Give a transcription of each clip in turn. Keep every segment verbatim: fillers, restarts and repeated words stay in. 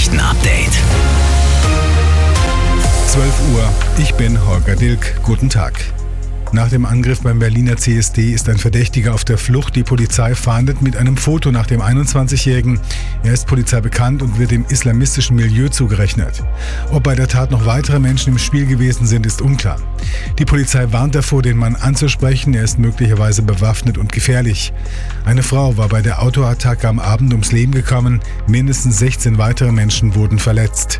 Nachrichten-Update. zwölf Uhr, ich bin Holger Dilk. Guten Tag. Nach dem Angriff beim Berliner C S D ist ein Verdächtiger auf der Flucht. Die Polizei fahndet mit einem Foto nach dem einundzwanzigjährigen. Er ist Polizei bekannt und wird dem islamistischen Milieu zugerechnet. Ob bei der Tat noch weitere Menschen im Spiel gewesen sind, ist unklar. Die Polizei warnt davor, den Mann anzusprechen. Er ist möglicherweise bewaffnet und gefährlich. Eine Frau war bei der Autoattacke am Abend ums Leben gekommen. Mindestens sechzehn weitere Menschen wurden verletzt.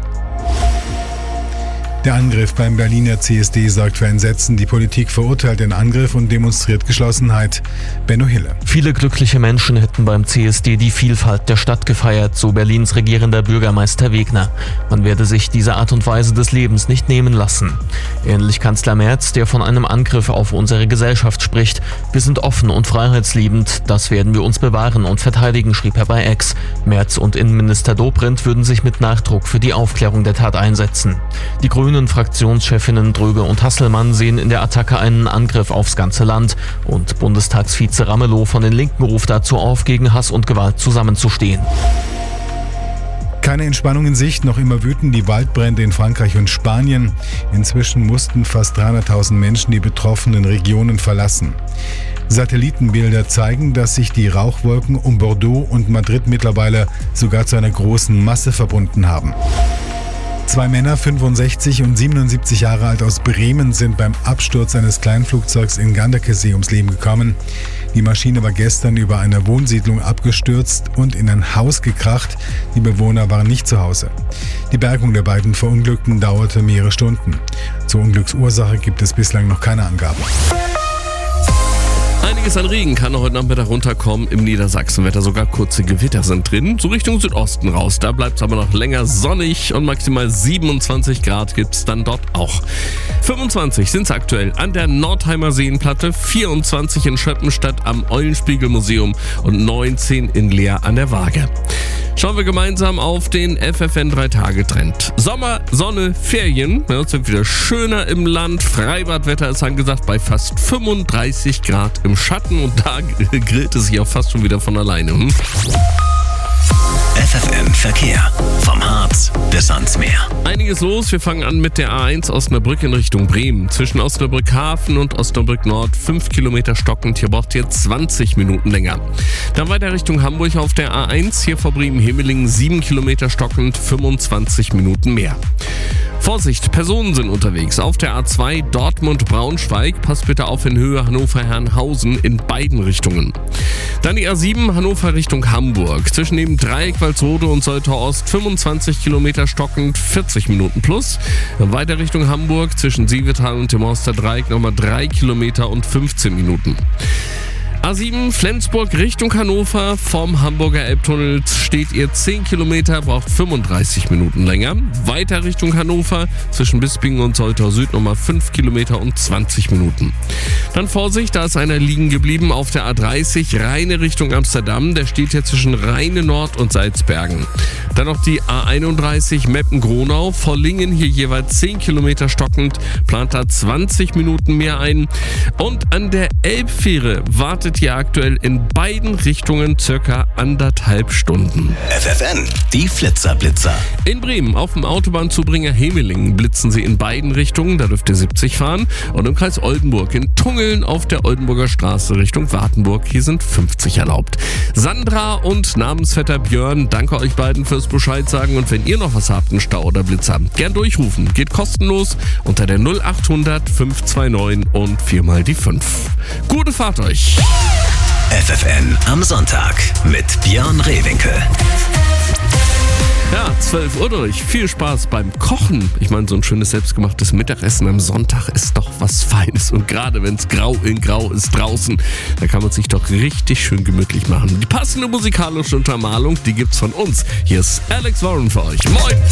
Der Angriff beim Berliner C S D sorgt für Entsetzen. Die Politik verurteilt den Angriff und demonstriert Geschlossenheit. Benno Hille. Viele glückliche Menschen hätten beim C S D die Vielfalt der Stadt gefeiert, so Berlins regierender Bürgermeister Wegner. Man werde sich diese Art und Weise des Lebens nicht nehmen lassen. Ähnlich Kanzler Merz, der von einem Angriff auf unsere Gesellschaft spricht. Wir sind offen und freiheitsliebend, das werden wir uns bewahren und verteidigen, schrieb er bei X. Merz und Innenminister Dobrindt würden sich mit Nachdruck für die Aufklärung der Tat einsetzen. Die Grünen Fraktionschefinnen Dröge und Hasselmann sehen in der Attacke einen Angriff aufs ganze Land und Bundestagsvize Ramelow von den Linken ruft dazu auf, gegen Hass und Gewalt zusammenzustehen. Keine Entspannung in Sicht, noch immer wüten die Waldbrände in Frankreich und Spanien. Inzwischen mussten fast dreihunderttausend Menschen die betroffenen Regionen verlassen. Satellitenbilder zeigen, dass sich die Rauchwolken um Bordeaux und Madrid mittlerweile sogar zu einer großen Masse verbunden haben. Zwei Männer, fünfundsechzig und siebenundsiebzig Jahre alt, aus Bremen sind beim Absturz eines Kleinflugzeugs in Ganderkesee ums Leben gekommen. Die Maschine war gestern über einer Wohnsiedlung abgestürzt und in ein Haus gekracht. Die Bewohner waren nicht zu Hause. Die Bergung der beiden Verunglückten dauerte mehrere Stunden. Zur Unglücksursache gibt es bislang noch keine Angaben. Einiges an Regen kann heute Nachmittag runterkommen im Niedersachsenwetter, sogar kurze Gewitter sind drin, so Richtung Südosten raus. Da bleibt es aber noch länger sonnig und maximal siebenundzwanzig Grad gibt es dann dort auch. fünfundzwanzig sind es aktuell an der Nordheimer Seenplatte, vierundzwanzig in Schöppenstadt am Eulenspiegelmuseum und neunzehn in Leer an der Waage. Schauen wir gemeinsam auf den F F N drei Tage Trend. Sommer, Sonne, Ferien. Ja, es wird wieder schöner im Land. Freibadwetter ist angesagt bei fast fünfunddreißig Grad im Schatten und da grillt es sich auch fast schon wieder von alleine. Hm? F F N Verkehr. Vom Harz bis ans Meer. Einiges los. Wir fangen an mit der A eins Osnabrück in Richtung Bremen. Zwischen Osnabrück Hafen und Osnabrück Nord fünf Kilometer stockend. Hier braucht ihr zwanzig Minuten länger. Dann weiter Richtung Hamburg auf der A eins. Hier vor Bremen-Hemelingen sieben Kilometer stockend, fünfundzwanzig Minuten mehr. Vorsicht, Personen sind unterwegs. Auf der A zwei Dortmund-Braunschweig. Passt bitte auf in Höhe Hannover-Herrenhausen in beiden Richtungen. Dann die A sieben Hannover Richtung Hamburg. Zwischen dem Dreieck Walsrode und Soltau Ost fünfundzwanzig Kilometer stockend, vierzig Minuten plus. Dann weiter Richtung Hamburg zwischen Sievetal und dem Horster Dreieck nochmal drei Kilometer und fünfzehn Minuten. A sieben Flensburg Richtung Hannover, vom Hamburger Elbtunnel steht ihr zehn Kilometer, braucht fünfunddreißig Minuten länger. Weiter Richtung Hannover, zwischen Bispingen und Soltau Süd nochmal fünf Kilometer und zwanzig Minuten. Dann Vorsicht, da ist einer liegen geblieben auf der A dreißig, Rheine Richtung Amsterdam, der steht hier zwischen Rheine Nord und Salzbergen. Dann noch die A einunddreißig Meppen-Gronau, Vollingen hier jeweils zehn Kilometer stockend, plant da zwanzig Minuten mehr ein. Und an der Elbfähre wartet hier aktuell in beiden Richtungen circa anderthalb Stunden. F F N, die Flitzerblitzer. In Bremen auf dem Autobahnzubringer Hemelingen blitzen sie in beiden Richtungen, da dürft ihr siebzig fahren. Und im Kreis Oldenburg in Tungeln auf der Oldenburger Straße Richtung Wartenburg, hier sind fünfzig erlaubt. Sandra und Namensvetter Björn, danke euch beiden fürs Bescheid sagen. Und wenn ihr noch was habt, einen Stau oder Blitzer, gern durchrufen. Geht kostenlos unter der null achthundert fünf zwei neun und viermal die fünf. Gute Fahrt euch! F F N am Sonntag mit Björn Rehwinkel. Ja, zwölf Uhr durch. Viel Spaß beim Kochen. Ich meine, so ein schönes selbstgemachtes Mittagessen am Sonntag ist doch was Feines. Und gerade wenn es grau in grau ist draußen, da kann man sich doch richtig schön gemütlich machen. Die passende musikalische Untermalung, die gibt's von uns. Hier ist Alex Warren für euch. Moin!